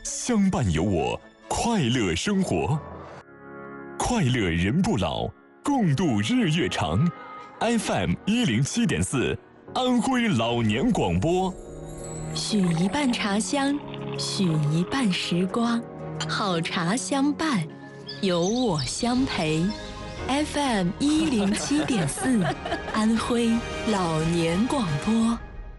相伴有我，快乐生活。快乐人不老，共度日月长。FM 107.4，安徽老年广播。 许一半茶香，许一半时光，好茶相伴，有我相陪。FM 107.4，安徽老年广播。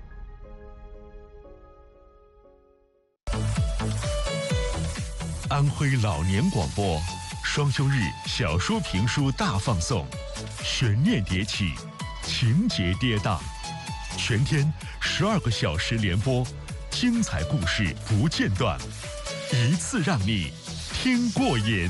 安徽老年广播，双休日小说评书大放送，悬念迭起，情节跌宕，全天12个小时连播，精彩故事不间断，一次让你听过瘾。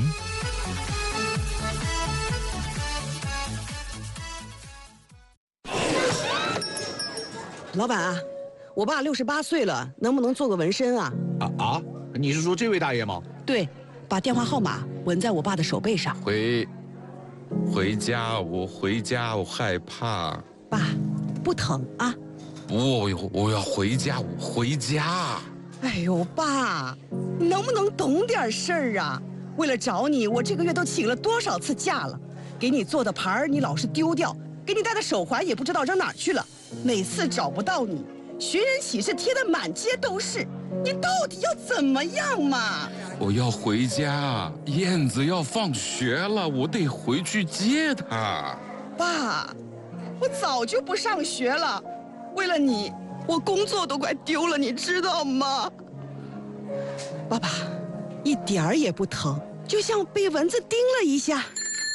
老板啊，我爸68岁了，能不能做个纹身啊？ 你是说这位大爷吗？ 对，把电话号码纹在我爸的手背上。 回家，我回家，我害怕。 爸，不疼啊？ 我要回家，我回家。 哎呦，爸，你能不能懂点事儿啊？为了找你，我这个月都请了多少次假了？给你做的牌儿你老是丢掉，给你戴的手环也不知道扔哪儿去了。每次找不到你，寻人启事贴得满街都是，你到底要怎么样嘛？ 我要回家，燕子要放学了，我得回去接她。 爸，我早就不上学了，为了你，我工作都快丢了，你知道吗？爸爸，一点儿也不疼，就像被蚊子叮了一下。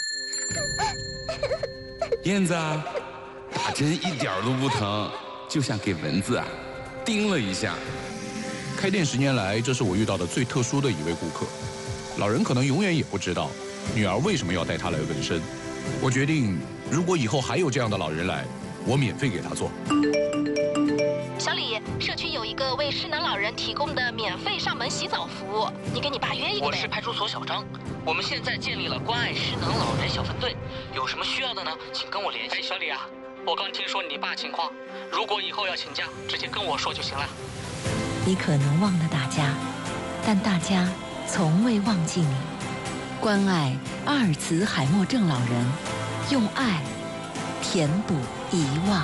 燕子啊，打针一点都不疼，就像给蚊子叮了一下。 开店10年来，这是我遇到的最特殊的一位顾客。老人可能永远也不知道，女儿为什么要带他来纹身。我决定，如果以后还有这样的老人来，我免费给他做。 小李，社区有一个为失能老人提供的免费上门洗澡服务，你给你爸约一个。 我是派出所小张，我们现在建立了关爱失能老人小分队，有什么需要的呢，请跟我联系。小李啊，我刚听说你爸情况，如果以后要请假，直接跟我说就行了。 你可能忘了大家，但大家从未忘记你。关爱阿尔茨海默症老人，用爱填补遗忘。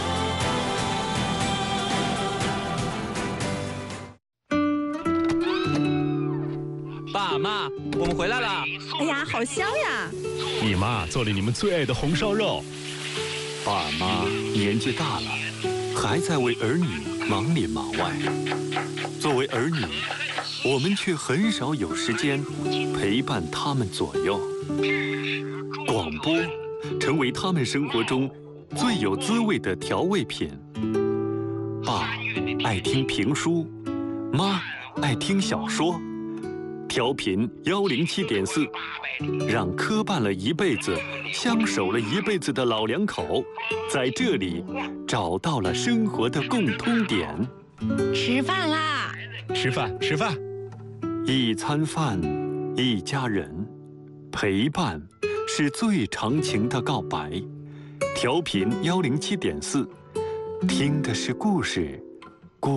爸妈，我们回来了。 哎呀，好香呀！ 你妈做了你们最爱的红烧肉。 爸妈年纪大了，还在为儿女忙里忙外。作为儿女，我们却很少有时间陪伴他们左右。广播成为他们生活中最有滋味的调味品。爸爱听评书，妈爱听小说。调频107.4，让磕绊了一辈子、相守了一辈子的老两口，在这里找到了生活的共通点。 吃饭啦！ 吃饭！ 一餐饭，一家人，陪伴是最长情的告白。调频107.4，听的是故事，